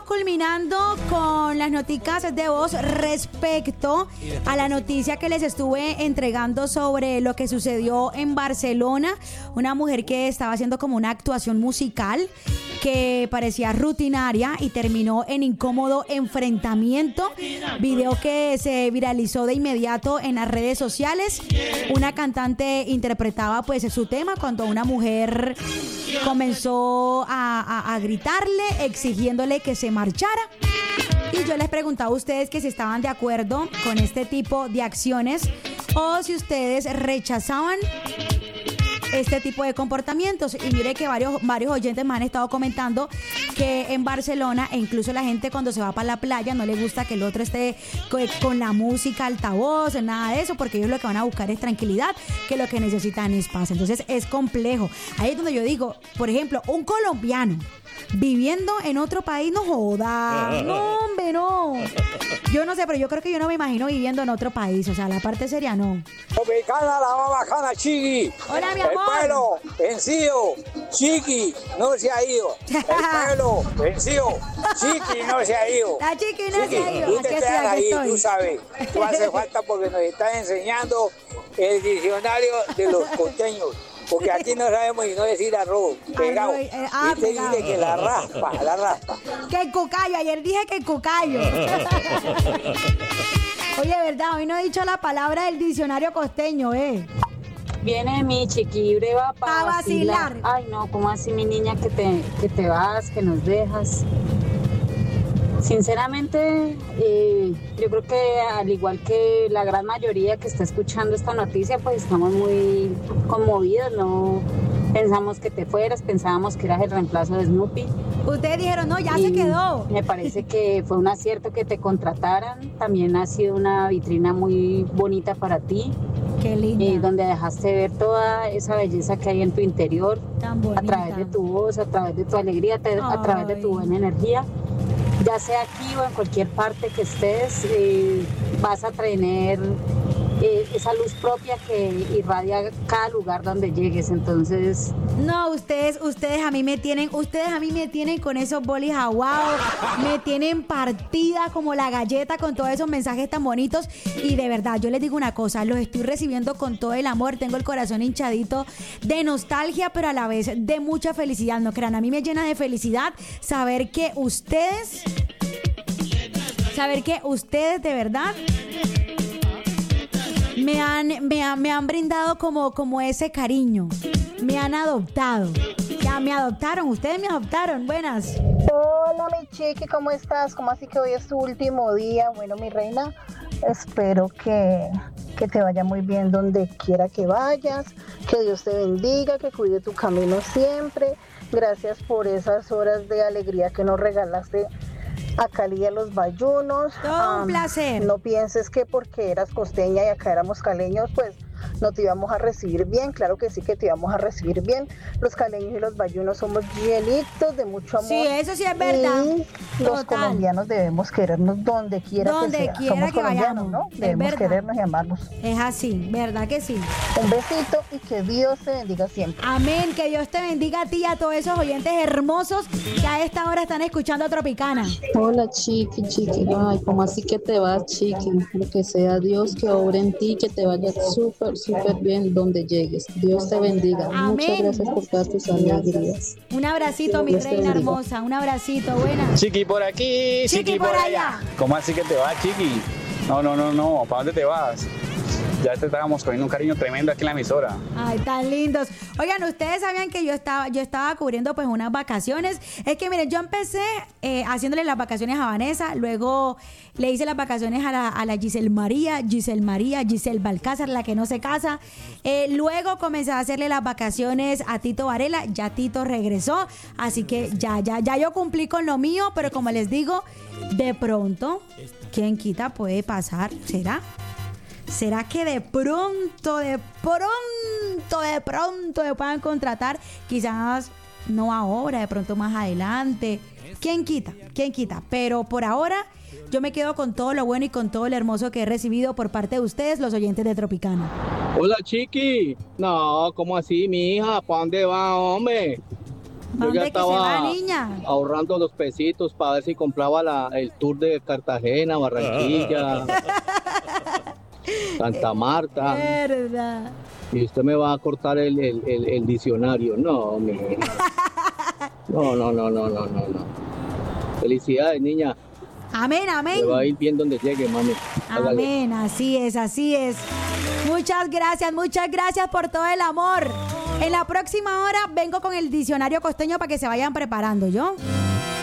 culminando con las noticias de voz respecto a la noticia que les estuve entregando sobre lo que sucedió en Barcelona. Una mujer que estaba haciendo como una actuación musical que parecía rutinaria y terminó en incómodo enfrentamiento. Video que se viralizó de inmediato en las redes sociales. Una cantante interpretaba pues su tema cuando una mujer comenzó a gritarle, exigiéndole que se marchara. Y yo les preguntaba a ustedes que si estaban de acuerdo con este tipo de acciones o si ustedes rechazaban este tipo de comportamientos. Y mire que varios oyentes me han estado comentando que en Barcelona, e incluso la gente cuando se va para la playa, no le gusta que el otro esté con la música altavoz, nada de eso, porque ellos lo que van a buscar es tranquilidad, que lo que necesitan es paz. Entonces es complejo. Ahí es donde yo digo, por ejemplo, un colombiano viviendo en otro país, no joda, no hombre, no. Yo no sé, pero yo creo que yo no me imagino viviendo en otro país, o sea, la parte seria no. Tropicana, la más bacana, Chiqui. Hola, mi amor. El pelo vencido, Chiqui no se ha ido. El pelo vencido, Chiqui no se ha ido. La Chiqui no se ha ido. Tú te quedas ahí, tú sabes. Tú hace falta porque nos estás enseñando el diccionario de los costeños. Porque aquí no sabemos y no decir arroz, pegado. Y te dice que la raspa. Que el cucayo, ayer dije que el cucayo. Oye, verdad, hoy no he dicho la palabra del diccionario costeño, Viene mi chiquibre, va Pa' vacilar. Ay, no, ¿cómo así, mi niña, que te vas, que nos dejas? Sinceramente, yo creo que al igual que la gran mayoría que está escuchando esta noticia, pues estamos muy conmovidos, no pensamos que te fueras, pensábamos que eras el reemplazo de Snoopy. Ustedes dijeron, no, ya se quedó. Me parece que fue un acierto que te contrataran, también ha sido una vitrina muy bonita para ti. Qué linda. Donde dejaste ver toda esa belleza que hay en tu interior, tan bonita, a través de tu voz, a través de tu alegría, a través de tu buena energía. Ya sea aquí o en cualquier parte que estés, vas a tener esa luz propia que irradia cada lugar donde llegues. Entonces, no, ustedes a mí me tienen con esos bolis aguados, me tienen partida como la galleta con todos esos mensajes tan bonitos. Y de verdad, yo les digo una cosa, los estoy recibiendo con todo el amor, tengo el corazón hinchadito de nostalgia, pero a la vez de mucha felicidad. No crean, a mí me llena de felicidad saber que ustedes de verdad me han brindado como ese cariño, me han adoptado. Ya me adoptaron, ustedes me adoptaron. Buenas. Hola, mi chiqui, ¿cómo estás? ¿Cómo así que hoy es tu último día? Bueno, mi reina, espero que te vaya muy bien donde quiera que vayas, que Dios te bendiga, que cuide tu camino siempre. Gracias por esas horas de alegría que nos regalaste a Cali y a los Bayunos. Todo un placer. No pienses que porque eras costeña y acá éramos caleños, pues no te íbamos a recibir bien. Claro que sí que te íbamos a recibir bien. Los caleños y los bayunos somos llenitos de mucho amor. Sí, eso sí es verdad. Y los colombianos debemos querernos donde quiera que sea. Somos que colombianos, vayamos, ¿no? Debemos querernos y amarnos. Es así, ¿verdad que sí? Un besito y que Dios te bendiga siempre. Amén, que Dios te bendiga a ti y a todos esos oyentes hermosos que a esta hora están escuchando Tropicana. Hola, Chiqui. Ay, ¿cómo así que te vas, Chiqui? Lo que sea Dios que obre en ti, que te vaya súper bien donde llegues. Dios te bendiga. Amén. Muchas gracias por todas tus alegrías. Un abracito, mi reina hermosa. Un abracito, buena. Chiqui por aquí, Chiqui por allá. ¿Cómo así que te vas, Chiqui? No. ¿Para dónde te vas? Ya te estábamos cogiendo un cariño tremendo aquí en la emisora. Ay, tan lindos. Oigan, ustedes sabían que yo estaba cubriendo pues unas vacaciones. Es que miren, yo empecé haciéndole las vacaciones a Vanessa, luego le hice las vacaciones a la Giselle María, Giselle Balcázar, la que no se casa. Luego comencé a hacerle las vacaciones a Tito Varela, ya Tito regresó, así que ya yo cumplí con lo mío, pero como les digo, de pronto, ¿quién quita? Puede pasar, ¿Será que de pronto me puedan contratar? Quizás no ahora, de pronto más adelante. ¿Quién quita? Pero por ahora yo me quedo con todo lo bueno y con todo lo hermoso que he recibido por parte de ustedes, los oyentes de Tropicana. Hola, Chiqui. No, ¿cómo así, mi hija? ¿Para dónde va, hombre? Yo ya estaba ahorrando los pesitos para ver si compraba el tour de Cartagena, Barranquilla, Santa Marta. Verdad. Y usted me va a cortar el diccionario. No, no. Felicidades, niña. Amén, amén. Se va a ir bien donde llegue, mami. Amén, así es, así es. Muchas gracias por todo el amor. En la próxima hora vengo con el diccionario costeño para que se vayan preparando, ¿yo?